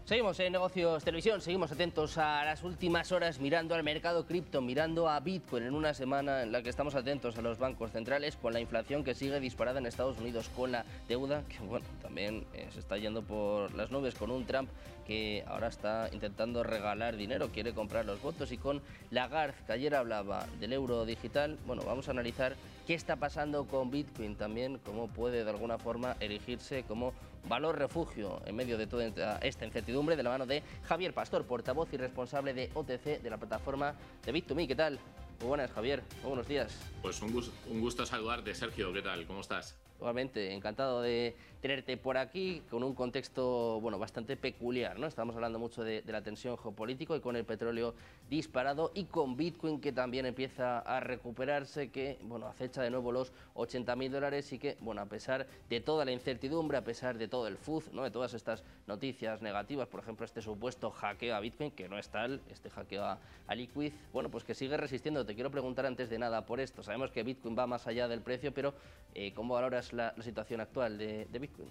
Seguimos en Negocios Televisión, seguimos atentos a las últimas horas mirando al mercado cripto, mirando a Bitcoin en una semana en la que estamos atentos a los bancos centrales con la inflación que sigue disparada en Estados Unidos, con la deuda que bueno, también se está yendo por las nubes, con un Trump que ahora está intentando regalar dinero, quiere comprar los votos, y con Lagarde, que ayer hablaba del euro digital. Bueno, vamos a analizar qué está pasando con Bitcoin también, cómo puede de alguna forma erigirse como valor refugio en medio de toda esta incertidumbre, de la mano de Javier Pastor, portavoz y responsable de OTC, de la plataforma de Bit2Me. ¿Qué tal? Muy buenas, Javier. Muy buenos días. Pues un gusto saludarte, Sergio. ¿Qué tal? ¿Cómo estás? Igualmente, encantado de tenerte por aquí, con un contexto bastante peculiar, ¿no? Estamos hablando mucho de la tensión geopolítica y con el petróleo disparado, y con Bitcoin que también empieza a recuperarse, que acecha de nuevo los $80.000, y que a pesar de toda la incertidumbre, a pesar de todo el fuzz, ¿no?, de todas estas noticias negativas, por ejemplo este supuesto hackeo a Bitcoin, que no es tal, este hackeo a Liquid, pues que sigue resistiendo. Te quiero preguntar antes de nada por esto. Sabemos que Bitcoin va más allá del precio, pero ¿cómo valoras la situación actual de Bitcoin?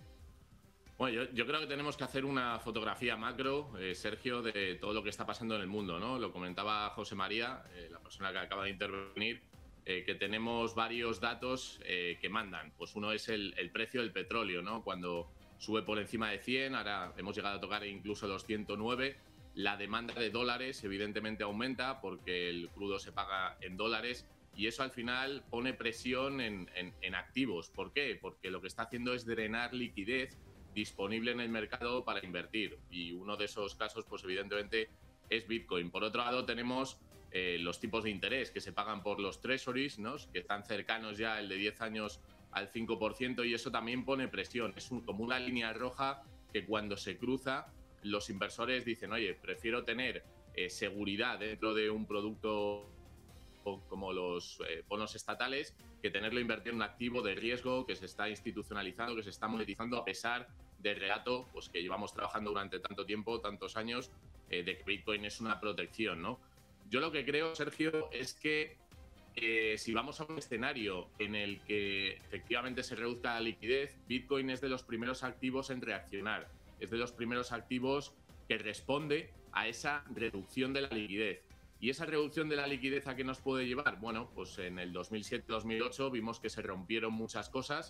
Bueno, yo creo que tenemos que hacer una fotografía macro, Sergio, de todo lo que está pasando en el mundo, ¿no? Lo comentaba José María, la persona que acaba de intervenir, que tenemos varios datos que mandan. Pues uno es el precio del petróleo, ¿no? Cuando sube por encima de 100, ahora hemos llegado a tocar incluso los 109. La demanda de dólares evidentemente aumenta porque el crudo se paga en dólares, y eso al final pone presión en activos. ¿Por qué? Porque lo que está haciendo es drenar liquidez disponible en el mercado para invertir, y uno de esos casos pues evidentemente es Bitcoin. Por otro lado tenemos los tipos de interés que se pagan por los treasuries, ¿no?, que están cercanos ya, el de 10 años, al 5%, y eso también pone presión. Es como una línea roja que cuando se cruza, los inversores dicen: oye, prefiero tener seguridad dentro de un producto como los bonos estatales, que tenerlo invertido en un activo de riesgo que se está institucionalizando, que se está monetizando, a pesar del relato pues, que llevamos trabajando durante tanto tiempo, tantos años, de que Bitcoin es una protección, ¿no? Yo lo que creo, Sergio, es que si vamos a un escenario en el que efectivamente se reduzca la liquidez, Bitcoin es de los primeros activos en reaccionar, es de los primeros activos que responde a esa reducción de la liquidez. ¿Y esa reducción de la liquidez a qué nos puede llevar? Bueno, pues en el 2007-2008 vimos que se rompieron muchas cosas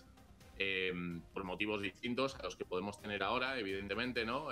por motivos distintos a los que podemos tener ahora, evidentemente, ¿no?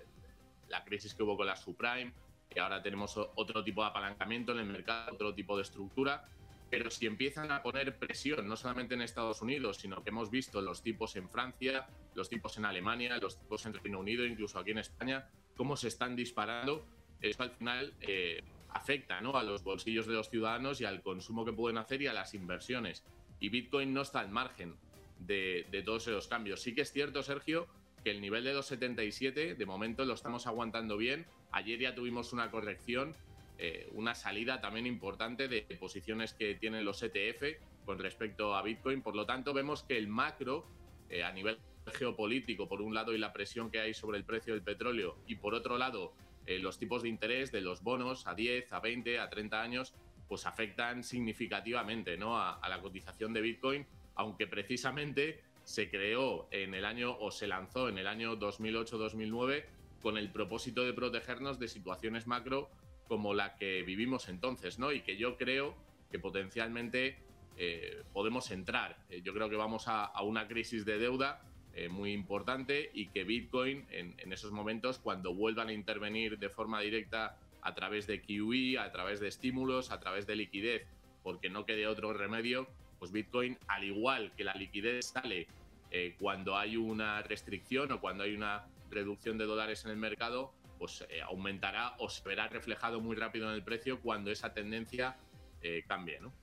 La crisis que hubo con la subprime, que ahora tenemos otro tipo de apalancamiento en el mercado, otro tipo de estructura. Pero si empiezan a poner presión, no solamente en Estados Unidos, sino que hemos visto los tipos en Francia, los tipos en Alemania, los tipos en Reino Unido, incluso aquí en España, cómo se están disparando, eso al final afecta, ¿no?, a los bolsillos de los ciudadanos y al consumo que pueden hacer y a las inversiones. Y Bitcoin no está al margen de todos esos cambios. Sí que es cierto, Sergio, que el nivel de 2,77 de momento lo estamos aguantando bien. Ayer ya tuvimos una corrección, una salida también importante de posiciones que tienen los ETF con respecto a Bitcoin. Por lo tanto, vemos que el macro, a nivel geopolítico, por un lado, y la presión que hay sobre el precio del petróleo, y por otro lado, los tipos de interés de los bonos a 10, a 20, a 30 años, pues afectan significativamente, ¿no?, a la cotización de Bitcoin, aunque precisamente se creó en el año, o se lanzó en el año 2008-2009, con el propósito de protegernos de situaciones macro como la que vivimos entonces, ¿no? Y que yo creo que potencialmente podemos entrar. Yo creo que vamos a una crisis de deuda muy importante, y que Bitcoin en esos momentos, cuando vuelvan a intervenir de forma directa a través de QE, a través de estímulos, a través de liquidez, porque no quede otro remedio, pues Bitcoin, al igual que la liquidez sale cuando hay una restricción o cuando hay una reducción de dólares en el mercado, pues aumentará o se verá reflejado muy rápido en el precio cuando esa tendencia cambie, ¿no?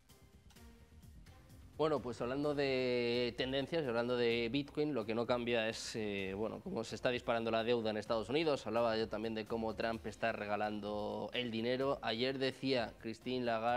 Bueno, pues hablando de tendencias y hablando de Bitcoin, lo que no cambia es cómo se está disparando la deuda en Estados Unidos. Hablaba yo también de cómo Trump está regalando el dinero. Ayer decía Christine Lagarde